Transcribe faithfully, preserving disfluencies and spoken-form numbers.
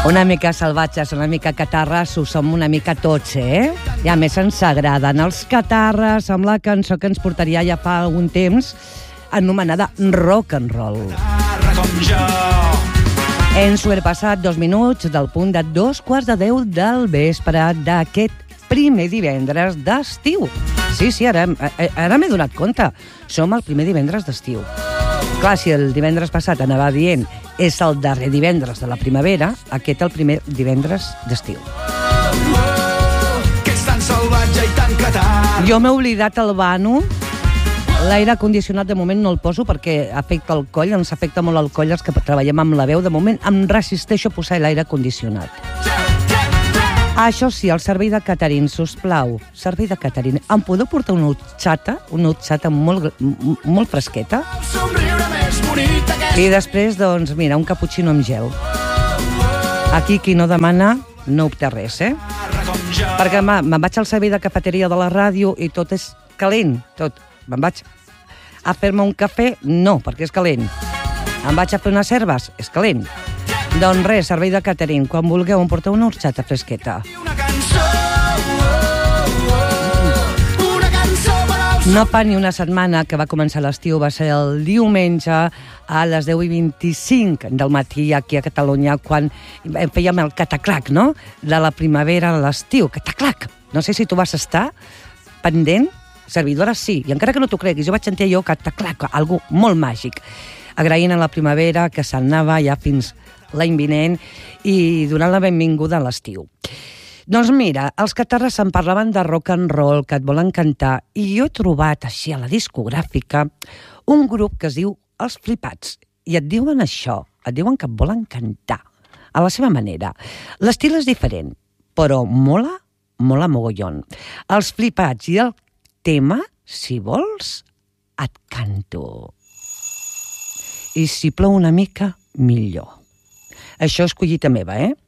Una mica salvatges, una mica catarres, ho som una mica tots, eh? I a més ens agraden els catarres amb la cançó que ens portaria ja fa algun temps, anomenada Rock and Roll. Ens ho he passat dos minuts del punt de dos quarts de deu del vespre d'aquest primer divendres d'estiu. Sí, sí, ara, ara m'he donat compte. Som el primer divendres d'estiu. Clar, si el divendres passat anava dient és el darrer divendres de la primavera, aquest el primer divendres d'estiu. Jo m'he oblidat el vano. L'aire condicionat de moment no el poso perquè afecta el coll, ens afecta molt el coll els que treballem amb la veu. De moment em resisteixo a posar l'aire condicionat. Això sí, el servei de catering, sisplau, servei de catering, em podeu portar una horchata, una horchata molt, molt fresqueta? I després, doncs, mira, un cappuccino amb gel. Aquí qui no demana no obté res, eh? Perquè me'n vaig al servei de cafeteria de la ràdio i tot és calent, tot. Me'n vaig a fer-me un cafè? No, perquè és calent. Em vaig a fer unes herbes? És calent. Doncs res, servei de catering. Quan vulgueu em porteu una horchata fresqueta. No fa ni una setmana que va començar l'estiu, va ser el diumenge a les deu i vint-i-cinc del matí aquí a Catalunya, quan fèiem el cataclac, no?, de la primavera a l'estiu. Cataclac! No sé si tu vas estar pendent. Servidora sí, i encara que no t'ho creguis, jo vaig sentir allò cataclac, algo molt màgic. Agraint a la primavera que s'anava ja fins l'any vinent i donant la benvinguda a l'estiu. Doncs mira, els catarres se'n parlaven de rock and roll, que et volen cantar, i jo he trobat així a la discogràfica un grup que es diu Els Flipats, i et diuen això, et diuen que et volen cantar, a la seva manera. L'estil és diferent, però mola, mola mogollon. Els Flipats i el tema, si vols, et canto. I si plou una mica, millor. Això és collita meva, eh?